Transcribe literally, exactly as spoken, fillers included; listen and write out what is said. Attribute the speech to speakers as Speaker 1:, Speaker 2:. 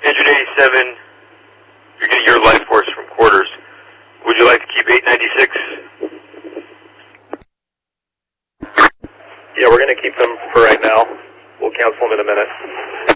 Speaker 1: Engine eighty-seven, you're getting your life force from quarters. Would you like to keep eight ninety-six?
Speaker 2: Yeah, we're going to keep them for right now. We'll cancel them in a minute.